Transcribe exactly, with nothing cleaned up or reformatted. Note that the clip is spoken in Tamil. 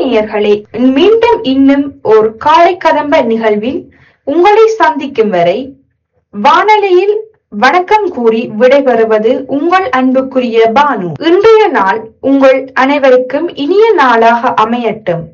நேயர்களே, மீண்டும் இன்னும் ஒரு காலை கதம்ப நிகழ்வில் உங்களை சந்திக்கும் வரை வானொலியில் வணக்கம் கூறி விடைபெறுவது உங்கள் அன்புக்குரிய பானு. இன்றைய நாள் உங்கள் அனைவருக்கும் இனிய நாளாக அமையட்டும்.